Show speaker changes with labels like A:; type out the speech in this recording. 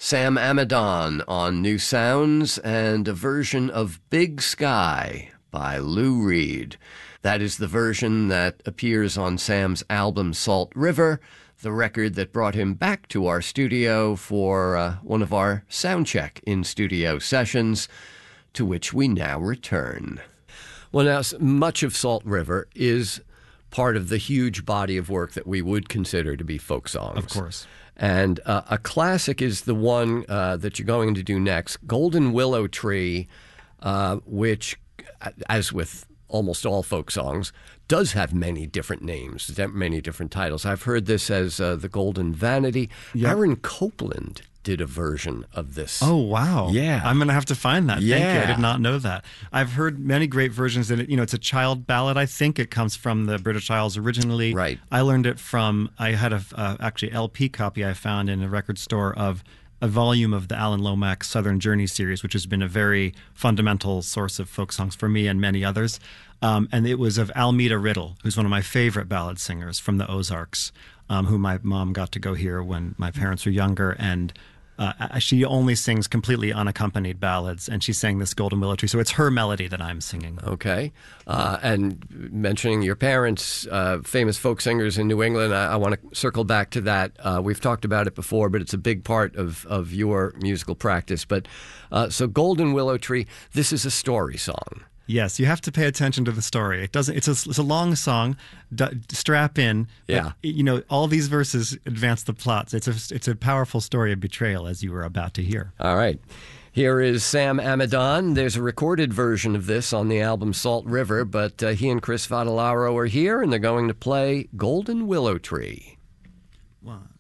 A: Sam Amidon on New Sounds and a version of Big Sky by Lou Reed. That is the version that appears on Sam's album Salt River, the record that brought him back to our studio for one of our soundcheck in-studio sessions, to which we now return. Well, now, much of Salt River is part of the huge body of work that we would consider to be folk songs.
B: Of course.
A: And a classic is the one that you're going to do next, Golden Willow Tree, which, as with almost all folk songs, does have many different names, many different titles. I've heard this as the Golden Vanity. Yep. Aaron Copland did a version of this.
B: Oh, wow.
A: Yeah.
B: I'm going to have to find that.
A: Yeah.
B: Thank you. I did not know that. I've heard many great versions. And it's a child ballad. I think it comes from the British Isles originally.
A: Right.
B: I learned it from, I had actually LP copy I found in a record store of a volume of the Alan Lomax Southern Journey series, which has been a very fundamental source of folk songs for me and many others. And it was of Almeda Riddle, who's one of my favorite ballad singers from the Ozarks, who my mom got to go hear when my parents were younger. And she only sings completely unaccompanied ballads, and she sang this Golden Willow Tree. So it's her melody that I'm singing.
A: Okay. And mentioning your parents, famous folk singers in New England, I want to circle back to that. We've talked about it before, but it's a big part of your musical practice. But so Golden Willow Tree, this is a story song.
B: Yes, you have to pay attention to the story. It doesn't. It's a long song. Strap in.
A: Yeah.
B: But, all these verses advance the plots. It's a powerful story of betrayal, as you were about to hear.
A: All right. Here is Sam Amidon. There's a recorded version of this on the album Salt River, but he and Chris Vadalaro are here, and they're going to play Golden Willow Tree.
B: 1